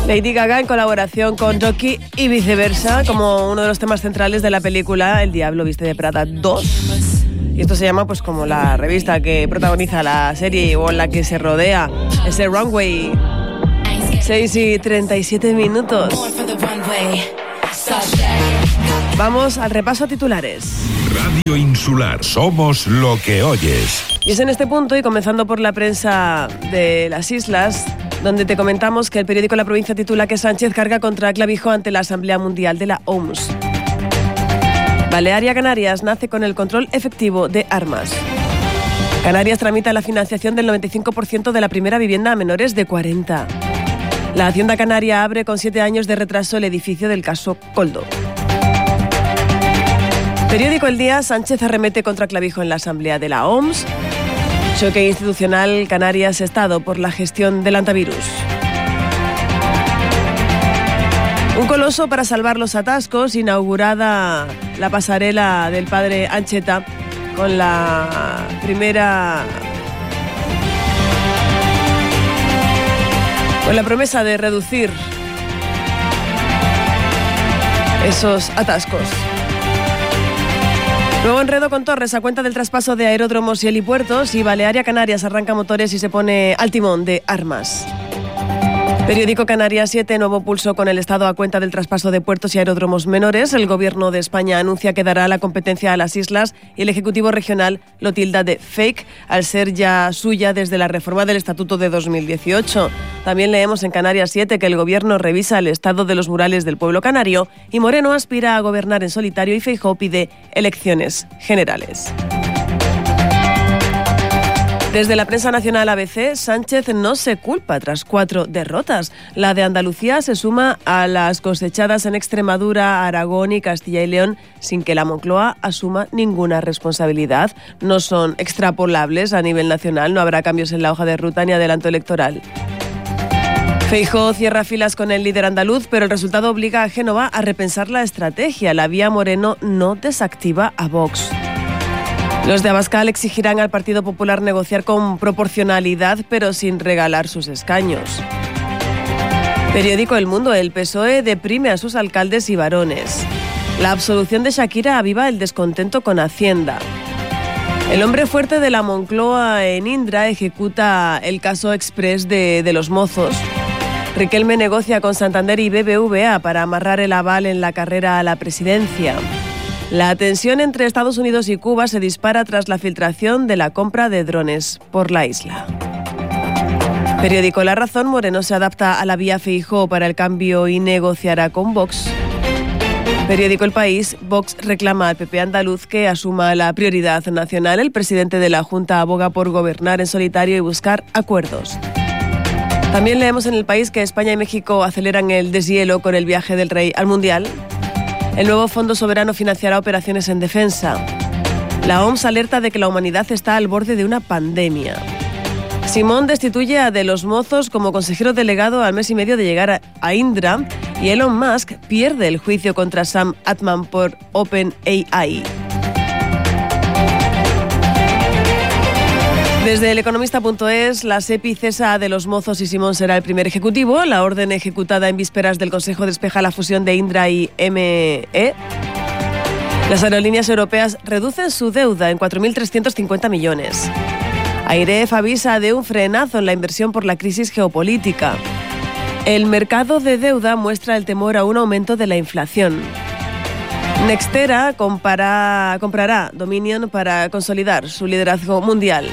Lady Gaga en colaboración con Rocky y viceversa, como uno de los temas centrales de la película El Diablo Viste de Prada 2. Y esto se llama pues como la revista que protagoniza la serie o en la que se rodea ese runway. 6:37. Vamos al repaso a titulares. Radio Insular, somos lo que oyes. Y es en este punto, y comenzando por la prensa de las islas, donde te comentamos que el periódico La Provincia titula que Sánchez carga contra Clavijo ante la Asamblea Mundial de la OMS. Balearia Canarias nace con el control efectivo de armas. Canarias tramita la financiación del 95% de la primera vivienda a menores de 40. La Hacienda Canaria abre con 7 años de retraso el edificio del caso Coldo. Periódico El Día, Sánchez arremete contra Clavijo en la Asamblea de la OMS. Choque institucional Canarias-Estado por la gestión del antivirus. Un coloso para salvar los atascos, inaugurada la pasarela del padre Ancheta con la promesa de reducir esos atascos. Nuevo enredo con Torres a cuenta del traspaso de aeródromos y helipuertos, y Balearia Canarias arranca motores y se pone al timón de armas. Periódico Canarias 7, nuevo pulso con el Estado a cuenta del traspaso de puertos y aeródromos menores. El Gobierno de España anuncia que dará la competencia a las islas y el Ejecutivo Regional lo tilda de fake, al ser ya suya desde la reforma del Estatuto de 2018. También leemos en Canarias 7 que el Gobierno revisa el estado de los murales del pueblo canario y Moreno aspira a gobernar en solitario y Feijóo pide elecciones generales. Desde la prensa nacional ABC, Sánchez no se culpa tras 4 derrotas. La de Andalucía se suma a las cosechadas en Extremadura, Aragón y Castilla y León sin que la Moncloa asuma ninguna responsabilidad. No son extrapolables a nivel nacional, no habrá cambios en la hoja de ruta ni adelanto electoral. Feijóo cierra filas con el líder andaluz, pero el resultado obliga a Génova a repensar la estrategia. La vía Moreno no desactiva a Vox. Los de Abascal exigirán al Partido Popular negociar con proporcionalidad, pero sin regalar sus escaños. Periódico El Mundo, el PSOE deprime a sus alcaldes y varones. La absolución de Shakira aviva el descontento con Hacienda. El hombre fuerte de la Moncloa en Indra ejecuta el caso Express de los mozos. Riquelme negocia con Santander y BBVA para amarrar el aval en la carrera a la presidencia. La tensión entre Estados Unidos y Cuba se dispara tras la filtración de la compra de drones por la isla. Periódico La Razón, Moreno se adapta a la vía Feijóo para el cambio y negociará con Vox. Periódico El País, Vox reclama al PP andaluz que asuma la prioridad nacional. El presidente de la Junta aboga por gobernar en solitario y buscar acuerdos. También leemos en El País que España y México aceleran el deshielo con el viaje del rey al Mundial. El nuevo Fondo Soberano financiará operaciones en defensa. La OMS alerta de que la humanidad está al borde de una pandemia. Simón destituye a De los Mozos como consejero delegado al mes y medio de llegar a Indra, y Elon Musk pierde el juicio contra Sam Altman por OpenAI. Desde eleconomista.es, la SEPI cesa a De los Mozos y Simón será el primer ejecutivo. La orden ejecutada en vísperas del Consejo despeja la fusión de Indra y ME. Las aerolíneas europeas reducen su deuda en 4.350 millones. AIREF avisa de un frenazo en la inversión por la crisis geopolítica. El mercado de deuda muestra el temor a un aumento de la inflación. Nextera comprará Dominion para consolidar su liderazgo mundial.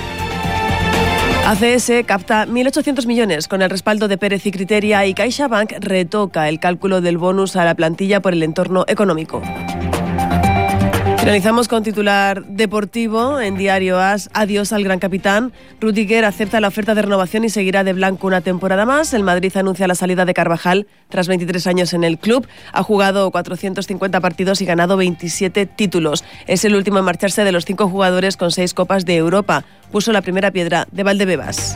ACS capta 1.800 millones con el respaldo de Pérez y Criteria, y CaixaBank retoca el cálculo del bonus a la plantilla por el entorno económico. Finalizamos con titular deportivo en Diario AS. Adiós al gran capitán. Rüdiger acepta la oferta de renovación y seguirá de blanco una temporada más. El Madrid anuncia la salida de Carvajal tras 23 años en el club. Ha jugado 450 partidos y ganado 27 títulos. Es el último en marcharse de los 5 jugadores con 6 Copas de Europa. Puso la primera piedra de Valdebebas.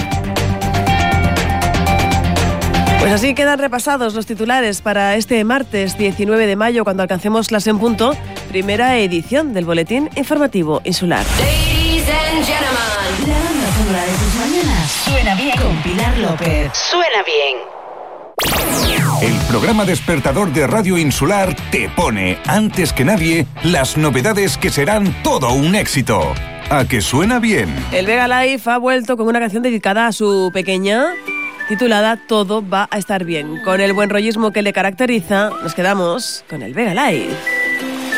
Pues así quedan repasados los titulares para este martes 19 de mayo, cuando alcancemos las en punto, primera edición del Boletín Informativo Insular. Ladies and gentlemen, la banda sonora de tus mañanas suena bien con Pilar López. Suena bien. El programa despertador de Radio Insular te pone, antes que nadie, las novedades que serán todo un éxito. ¿A que suena bien? El Vega Live ha vuelto con una canción dedicada a su pequeña, titulada Todo va a estar bien. Con el buen rollismo que le caracteriza, nos quedamos con el Vega Live.